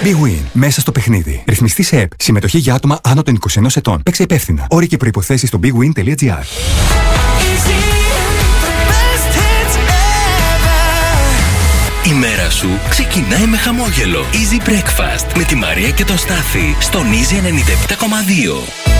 Big Win. Μέσα στο παιχνίδι. Ρυθμιστή σε ΕΠ. Συμμετοχή για άτομα άνω των 21 ετών. Παίξε υπεύθυνα. Όροι και προϋποθέσεις στο bigwin.gr. Η μέρα σου ξεκινάει με χαμόγελο. Easy Breakfast με τη Μαρία και τον Στάθη στον Easy 97,2.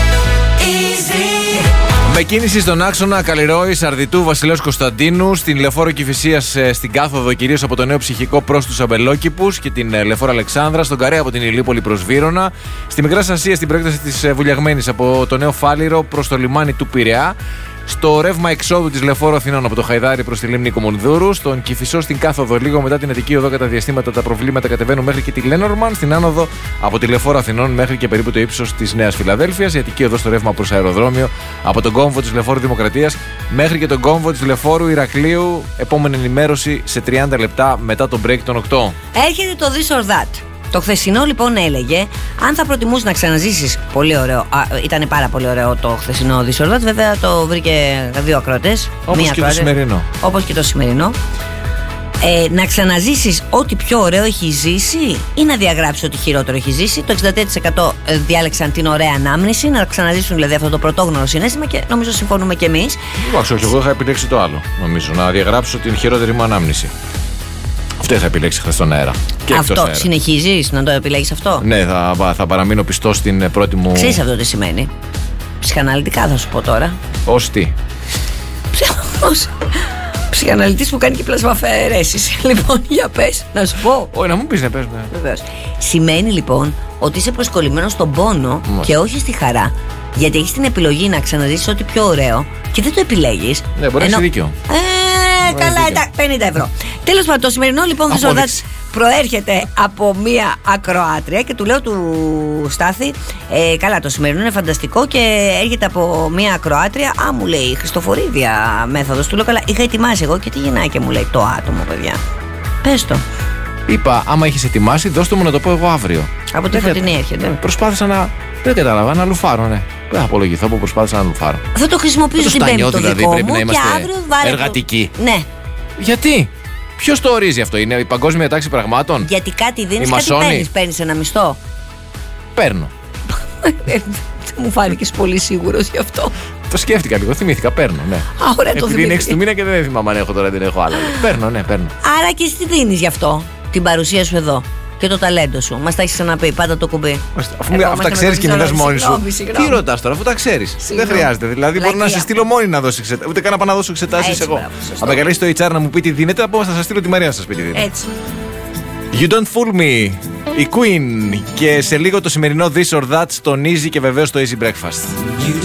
Με κίνηση στον άξονα Καλλιρόης Αρδιτού Βασιλέως Κωνσταντίνου, στην λεωφόρο Κηφισίας στην κάθοδο κυρίως από το Νέο Ψυχικό προς τους Αμπελόκηπους και την λεωφόρο Αλεξάνδρα, στον Καρέ από την Ηλιούπολη προς Βύρωνα, στη Μικρά Ασία στην προέκταση της Βουλιαγμένης από το Νέο Φάληρο προς το λιμάνι του Πειραιά, στο ρεύμα εξόδου της λεωφόρου Αθηνών από το Χαϊδάρι προς τη λίμνη Κομονδούρου, στον Κηφισό στην κάθοδο λίγο μετά την Αττική Οδό κατά διαστήματα τα προβλήματα κατεβαίνουν μέχρι και τη Λένορμαν, στην άνοδο από τη λεωφόρο Αθηνών μέχρι και περίπου το ύψος της Νέας Φιλαδέλφειας, η Αττική Οδό στο ρεύμα προς αεροδρόμιο από τον κόμβο της λεωφόρου Δημοκρατίας μέχρι και τον κόμβο της λεωφόρου Ηρακλείου, επόμενη ενημέρωση σε 30 λεπτά μετά τον break των 8. Έρχεται το This or That. Το χθεσινό λοιπόν έλεγε αν θα προτιμούσε να ξαναζήσεις. Πολύ ωραίο. Ήταν πάρα πολύ ωραίο το χθεσινό This or That. Βέβαια το βρήκε δύο ακροατές. Όπως και το σημερινό. Όπως και το σημερινό. Να ξαναζήσεις ό,τι πιο ωραίο έχει ζήσει ή να διαγράψεις ό,τι χειρότερο έχει ζήσει. Το 63% διάλεξαν την ωραία ανάμνηση, να ξαναζήσουν δηλαδή αυτό το πρωτόγνωρο συναίσθημα και νομίζω συμφωνούμε κι εμείς. Όχι, εγώ είχα επιλέξει το άλλο. Νομίζω να διαγράψω την χειρότερη μου ανάμνηση. Αυτό είχα επιλέξει χθες στον αέρα. Και αυτό συνεχίζεις να το επιλέγεις αυτό? Ναι, θα παραμείνω πιστός στην πρώτη μου. Ξέρεις αυτό τι σημαίνει? Ψυχαναλυτικά θα σου πω τώρα. Ως τι? Ψυχαναλυτής που κάνει και πλασμαφαιρέσεις. Λοιπόν, για πες, να σου πω. Όχι, να μου πεις, να πες. Βεβαίως. Σημαίνει λοιπόν ότι είσαι προσκολλημένος στον πόνο και όχι στη χαρά. Γιατί έχεις την επιλογή να ξαναζήσεις ό,τι πιο ωραίο και δεν το επιλέγεις. Ναι, μπορεί να έχει δίκιο. Καλά, 50 ευρώ. Τέλος πάντων, το σημερινό λοιπόν προέρχεται από μία ακροάτρια και του λέω του Στάθη, καλά, το σημερινό είναι φανταστικό και έρχεται από μία ακροάτρια. Μου λέει Χριστοφορίδια μέθοδος. Του λέω καλά, είχα ετοιμάσει εγώ και τι γυναίκα μου λέει το άτομο, παιδιά. Πες το. Είπα, άμα έχεις ετοιμάσει, δώσ' το μου να το πω εγώ αύριο. Από τη Φωτεινή έρχεται. Προσπάθησα να. Δεν κατάλαβα, να λουφάρω, ναι. Δεν θα απολογηθώ που προσπάθησα να λουφάρω. Θα το χρησιμοποιήσω στην Πέμπτη το δηλαδή, δικό πρέπει μου να είμαστε και αύριο βάλε εργατικοί. Ναι. Γιατί? Ποιος το ορίζει αυτό? Είναι η παγκόσμια τάξη πραγμάτων? Γιατί κάτι δίνεις, κάτι παίρνεις. Παίρνεις ένα μισθό. Παίρνω. Μου φάνηκες πολύ σίγουρος γι' αυτό. Το σκέφτηκα λίγο, θυμήθηκα, παίρνω, ναι. Ωραία, το επειδή είναι 6 του μήνα και δεν θυμάμαι αν έχω τώρα, δεν έχω άλλα. Παίρνω, ναι, παίρνω. Άρα και εσύ τι δίνεις γι' αυτό, την παρουσία σου εδώ και το ταλέντο σου? Μας τα έχεις ξαναπεί, πάντα το κουμπί. Αφού τα ξέρεις και μιλάς μόνη σου. Τι ρωτάς τώρα, αφού τα ξέρεις? Δεν χρειάζεται. Δηλαδή, μπορώ να σε στείλω μόνη να δώσει εξετάσεις. Ούτε καν να πάω να δώσω εξετάσεις εγώ. Αν με καλέσει το HR να μου πει τι δίνεται, θα σας στείλω τη Μαρία να σας πει τι δίνεται. Έτσι. You don't fool me. Η Queen. Και σε λίγο το σημερινό This or That στον Easy και βεβαίως το Easy Breakfast.